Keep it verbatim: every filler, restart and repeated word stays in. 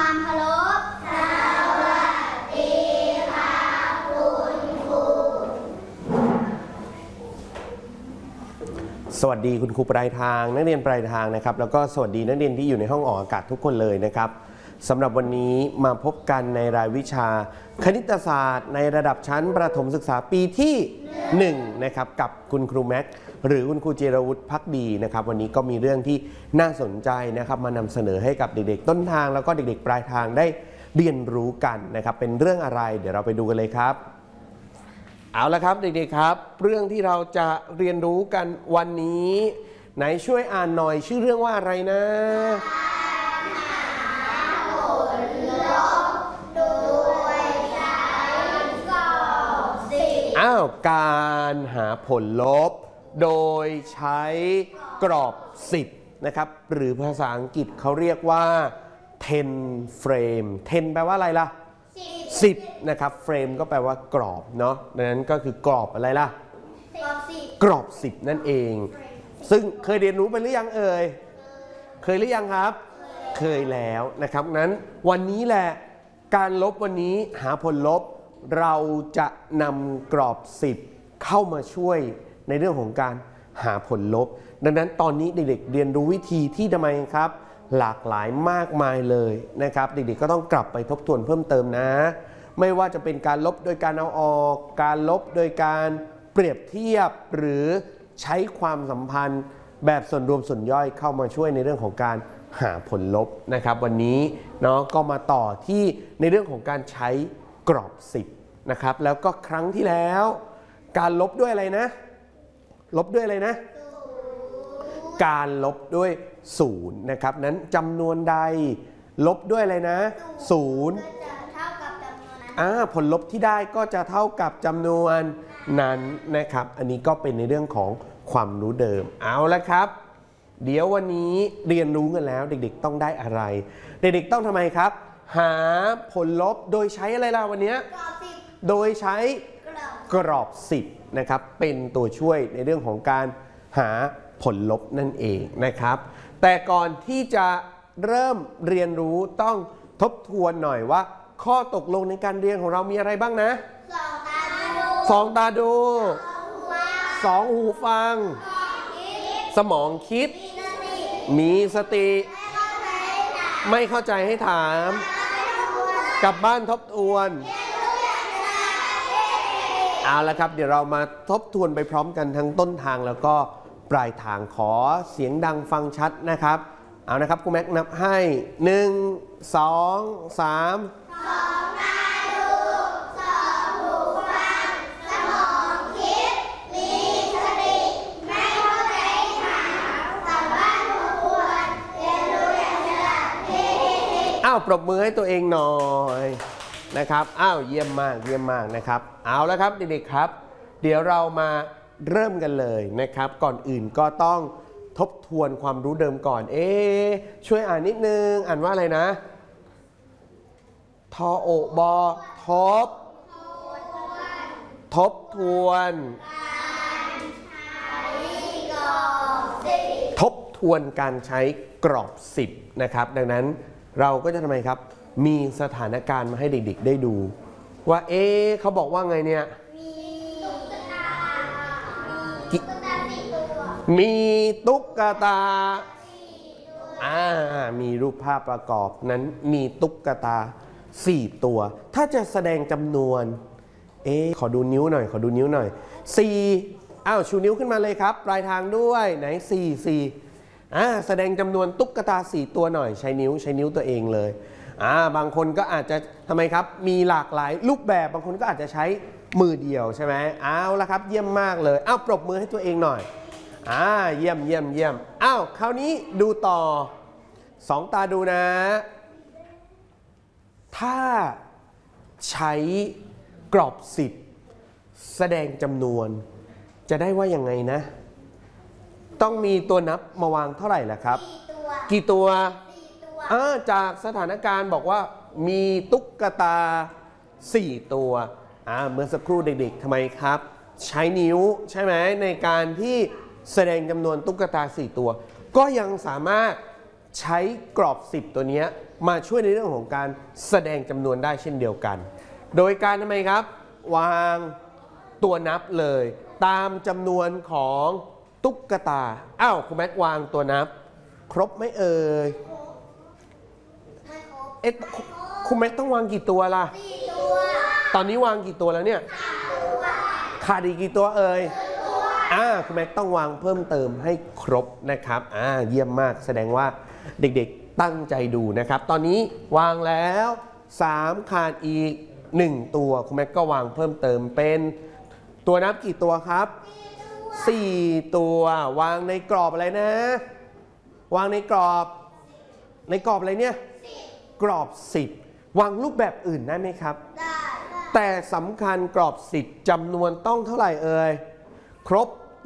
ความเคารพสวัสดีค่ะคุณครูสวัสดีคุณครูปลายทางนักเรียนปลายทางนะครับแล้วก็สวัสดีนักเรียนที่อยู่ในห้องออกอากาศทุกคนเลยนะครับสำหรับวันนี้มาพบกันในรายวิชาคณิตศาสตร์ในระดับชั้นประถมศึกษาปีที่หนึ่งนะครับกับคุณครูแม็กหรือคุณครูจิรวุฒิภักดีนะครับวันนี้ก็มีเรื่องที่น่าสนใจนะครับมานำเสนอให้กับเด็กๆต้นทางแล้วก็เด็กๆปลายทางได้เรียนรู้กันนะครับเป็นเรื่องอะไรเดี๋ยวเราไปดูกันเลยครับเอาละครับเด็กๆครับเรื่องที่เราจะเรียนรู้กันวันนี้ไหนช่วยอ่านหน่อยชื่อเรื่องว่าอะไรนะอ้าวการหาผลลบโดยใช้กรอบสิบนะครับหรือภาษาอังกฤษเขาเรียกว่า10 frame 10 แปลว่าอะไรล่ะสิบนะครับเฟรมก็แปลว่ากรอบเนาะดังนั้นก็คือกรอบอะไรล่ะกรอบสิบนั่นเองซึ่งเคยเรียนรู้ไปหรือยังเอ่ยเคยหรือยังครับเคยแล้วนะครับนั้นวันนี้แหละการลบวันนี้หาผลลบเราจะนำกรอบสิบเข้ามาช่วยในเรื่องของการหาผลลบดังนั้นตอนนี้เด็กๆเรียนรู้วิธีที่ทำไมครับหลากหลายมากมายเลยนะครับเด็กๆก็ต้องกลับไปทบทวนเพิ่มเติมนะไม่ว่าจะเป็นการลบโดยการเอาออกการลบโดยการเปรียบเทียบหรือใช้ความสัมพันธ์แบบส่วนรวมส่วนย่อยเข้ามาช่วยในเรื่องของการหาผลลบนะครับวันนี้เนาะก็มาต่อที่ในเรื่องของการใช้กรอบสิบนะครับแล้วก็ครั้งที่แล้วการลบด้วยอะไรนะลบด้วยอะไรนะการลบด้วยศูนย์นะครับนั้นจำนวนใดลบด้วยอะไรนะศูนย์อ่าผลลบที่ได้ก็จะเท่ากับจำนวนนั้นนะครับอันนี้ก็เป็นในเรื่องของความรู้เดิมเอาละครับเดี๋ยววันนี้เรียนรู้กันแล้วเด็กๆต้องได้อะไรเด็กๆต้องทำไมครับหาผลลบโดยใช้อะไรล่ะวันนี้โดยใช้กรอบสิบนะครับเป็นตัวช่วยในเรื่องของการหาผลลบนั่นเองนะครับแต่ก่อนที่จะเริ่มเรียนรู้ต้องทบทวนหน่อยว่าข้อตกลงในการเรียนของเรามีอะไรบ้างนะสองตาดูสองหูฟังสมองคิดมีสติไม่เข้าใจให้ถามกลับบ้านทบทวนเอาละครับเดี๋ยวเรามาทบทวนไปพร้อมกันทั้งต้นทางแล้วก็ปลายทางขอเสียงดังฟังชัดนะครับเอานะครับครูแม็กนับให้หนึ่ง สอง สามสองตาดูสองหูฟังสมองคิดมีสติไม่เข้าใจถามกลับบ้านทบทวนเรียนรู้อย่างฉลาดเท่ๆอ้าวปรบมือให้ตัวเองหน่อยนะครับอ้าวเยี่ยมมากเยี่ยมมากนะครับเอาละครับเด็กๆครับเดี๋ยวเรามาเริ่มกันเลยนะครับก่อนอื่นก็ต้องทบทวนความรู้เดิมก่อนเอ๊ช่วยอ่านนิดนึงอ่านว่าอะไรนะทอโอบอทบทบทวนทบทวนการใช้กรอบสิบนะครับดังนั้นเราก็จะทำไมครับมีสถานการณ์มาให้เด็กๆได้ดูว่าเอ๊เขาบอกว่าไงเนี่ยมีตุ๊กตาอ่ามีรูปภาพประกอบนั้นมีตุ๊กตาสี่ตัวถ้าจะแสดงจำนวนเอ๊ขอดูนิ้วหน่อยขอดูนิ้วหน่อยสี่อ้าวชูนิ้วขึ้นมาเลยครับปลายทางด้วยไหนสี่ สี่อ่าแสดงจำนวนตุ๊กตาสี่ตัวหน่อยใช้นิ้วใช้นิ้วตัวเองเลยอ่าบางคนก็อาจจะทำไมครับมีหลากหลายรูปแบบบางคนก็อาจจะใช้มือเดียวใช่ไหมเอาละครับเยี่ยมมากเลยอ้าวปรบมือให้ตัวเองหน่อยอ่าเยี่ยมเยี่ยมเยี่ยมอ้าวคราวนี้ดูต่อสองตาดูนะถ้าใช้กรอบสิบแสดงจำนวนจะได้ว่ายังไงนะต้องมีตัวนับมาวางเท่าไหร่ล่ะครับกี่ตัวอ่าจากสถานการณ์บอกว่ามีตุ๊กตาสี่ตัวอ่าเมื่อสักครู่เด็กๆทำไมครับใช้นิ้วใช่ไหมในการที่แสดงจำนวนตุ๊กตาสี่ตัวก็ยังสามารถใช้กรอบสิบตัวนี้มาช่วยในเรื่องของการแสดงจำนวนได้เช่นเดียวกันโดยการทำไมครับวางตัวนับเลยตามจำนวนของตุ๊กตาอ้าวคุณแม็กวางตัวนับครบไหมเอ่ยเอ๊ะคุณแม็กต้องวางกี่ตัวล่ะตอนนี้วางกี่ตัวแล้วเนี่ยขาดอีกกี่ตัวเอ่ยอ่าคุณแม็กต้องวางเพิ่มเติมให้ครบนะครับอ่าเยี่ยมมากแสดงว่าเด็กๆตั้งใจดูนะครับตอนนี้วางแล้วสามขาดอีกหนึ่งตัวคุณแม็กก็วางเพิ่มเติมเป็นตัวนับกี่ตัวครับสี่ตัววางในกรอบอะไรนะวางในกรอบในกรอบอะไรเนี่ยกรอบสิบวางรูปแบบอื่นได้ไหมครับได้แต่สำคัญกรอบสิบจำนวนต้องเท่าไหร่เอ่ยครบ